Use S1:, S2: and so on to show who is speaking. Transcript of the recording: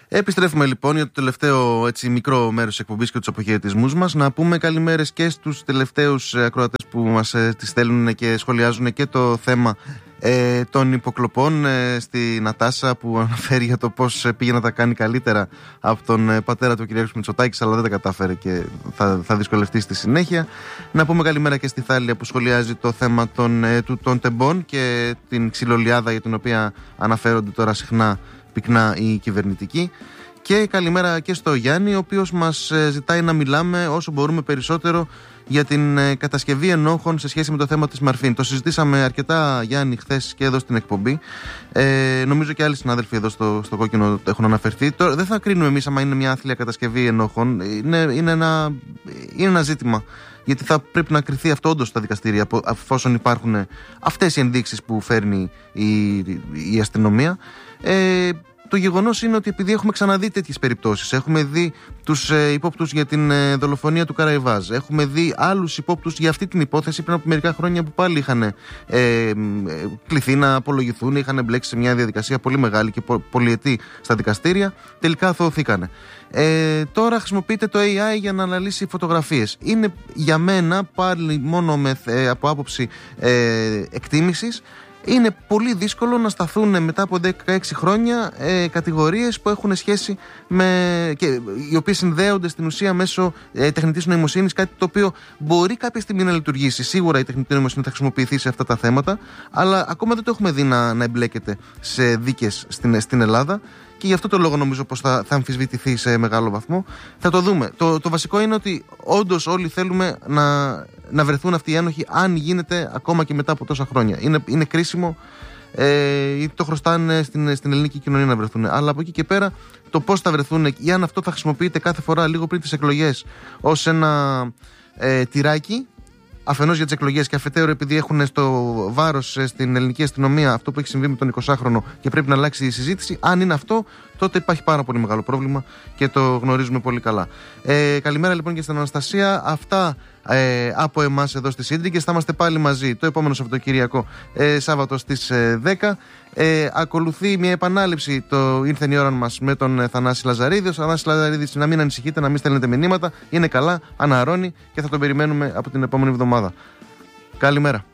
S1: Επιστρέφουμε λοιπόν για το τελευταίο έτσι, μικρό μέρος της εκπομπής και τους αποχαιρετισμούς μας. Να πούμε καλημέρες και στους τελευταίους ακροατές που μας τις στέλνουν και σχολιάζουν και το θέμα των υποκλοπών στη Νατάσα, που αναφέρει για το πώς πήγε να τα κάνει καλύτερα από τον πατέρα του Κυριάκου Μητσοτάκη, αλλά δεν τα κατάφερε και θα δυσκολευτεί στη συνέχεια. Να πούμε καλημέρα και στη Θάλια που σχολιάζει το θέμα των τεμπών και την ξυλολιάδα για την οποία αναφέρονται τώρα συχνά πυκνά οι κυβερνητικοί. Και καλημέρα και στο Γιάννη, ο οποίος μας ζητάει να μιλάμε όσο μπορούμε περισσότερο για την κατασκευή ενόχων σε σχέση με το θέμα της Μαρφίν. Το συζητήσαμε αρκετά, Γιάννη, χθες και εδώ στην εκπομπή. Νομίζω και άλλοι συνάδελφοι εδώ στο κόκκινο έχουν αναφερθεί. Τώρα, δεν θα κρίνουμε εμείς άμα είναι μια άθλια κατασκευή ενόχων. Είναι ένα ζήτημα. Γιατί θα πρέπει να κριθεί αυτό όντως στα δικαστήρια, εφόσον υπάρχουν αυτές οι ενδείξεις που φέρνει η αστυνομία. Το γεγονός είναι ότι επειδή έχουμε ξαναδεί τέτοιες περιπτώσεις, έχουμε δει τους υπόπτους για την δολοφονία του Καραϊβάζ, έχουμε δει άλλους υπόπτους για αυτή την υπόθεση πριν από μερικά χρόνια που πάλι είχαν κληθεί να απολογηθούν, είχαν μπλέξει σε μια διαδικασία πολύ μεγάλη και πολυετή στα δικαστήρια, τελικά αθωωθήκανε. Τώρα χρησιμοποιείται το AI για να αναλύσει φωτογραφίες. Είναι για μένα πάλι μόνο από άποψη εκτίμησης. Είναι πολύ δύσκολο να σταθούν μετά από 16 χρόνια κατηγορίες που έχουν σχέση και οι οποίες συνδέονται στην ουσία μέσω τεχνητής νοημοσύνης, κάτι το οποίο μπορεί κάποια στιγμή να λειτουργήσει. Σίγουρα η τεχνητή νοημοσύνη θα χρησιμοποιηθεί σε αυτά τα θέματα, αλλά ακόμα δεν το έχουμε δει να εμπλέκεται σε δίκες στην Ελλάδα. Και γι' αυτό το λόγο νομίζω πως θα αμφισβητηθεί σε μεγάλο βαθμό. Θα το δούμε. Το βασικό είναι ότι όντως όλοι θέλουμε να βρεθούν αυτοί οι ένοχοι, αν γίνεται ακόμα και μετά από τόσα χρόνια. Είναι κρίσιμο, γιατί το χρωστάνε στην ελληνική κοινωνία να βρεθούν. Αλλά από εκεί και πέρα, το πώς θα βρεθούν ή αν αυτό θα χρησιμοποιείται κάθε φορά λίγο πριν τις εκλογές ως ένα τυράκι. Αφενός για τις εκλογές και αφετέρου επειδή έχουν στο βάρος στην ελληνική αστυνομία αυτό που έχει συμβεί με τον 20χρονο και πρέπει να αλλάξει η συζήτηση. Αν είναι αυτό, τότε υπάρχει πάρα πολύ μεγάλο πρόβλημα και το γνωρίζουμε πολύ καλά. Καλημέρα λοιπόν και στην Αναστασία. Αυτά από εμάς εδώ στις Ίντρικες. Θα είμαστε πάλι μαζί το επόμενο Σαββατοκύριακο, Σάββατο στις 10. Ακολουθεί μια επανάληψη το Ήρθε η ώρα μας με τον Θανάση Λαζαρίδη. Ο Θανάσης Λαζαρίδης, να μην ανησυχείτε, να μην στέλνετε μηνύματα. Είναι καλά, αναρρώνει και θα τον περιμένουμε από την επόμενη εβδομάδα. Καλημέρα.